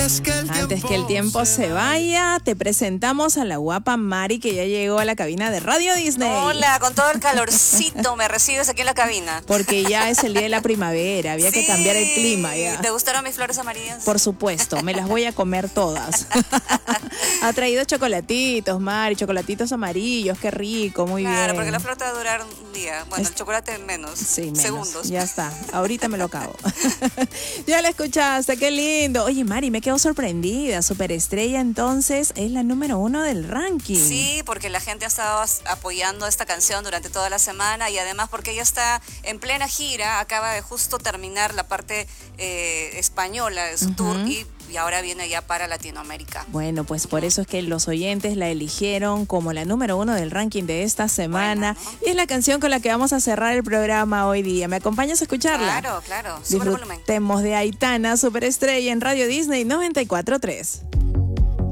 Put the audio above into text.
Antes que el tiempo se vaya, te presentamos a la guapa Mari, que ya llegó a la cabina de Radio Disney. Hola, con todo el calorcito me recibes aquí en la cabina. Porque ya es el día de la primavera, había que cambiar el clima ya. ¿Te gustaron mis flores amarillas? Por supuesto, me las voy a comer todas. Ha traído chocolatitos, Mari, chocolatitos amarillos, qué rico, muy bien. Claro, porque la flor te va a durar un día. Bueno, el chocolate menos, segundos. Ya está, ahorita me lo acabo. Ya la escuchaste, qué lindo. Oye, Mari, me quedo sorprendida. Superestrella, entonces, es la número 1 del ranking. Sí, porque la gente ha estado apoyando esta canción durante toda la semana y además porque ella está en plena gira, acaba de justo terminar la parte española de su tour y ahora viene ya para Latinoamérica. Bueno, pues por eso es que los oyentes la eligieron como la número 1 del ranking de esta semana. Bueno, ¿no? Y es la canción con la que vamos a cerrar el programa hoy día. ¿Me acompañas a escucharla? Claro, claro. Súper volumen. Disfrutemos de Aitana, Superestrella en Radio Disney 94.3.